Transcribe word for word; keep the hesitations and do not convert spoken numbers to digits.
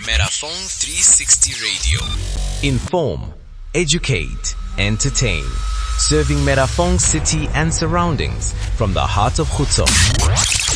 Metaphone three sixty Radio. Inform, educate, entertain. Serving Metaphone City and surroundings from the heart of Khutso.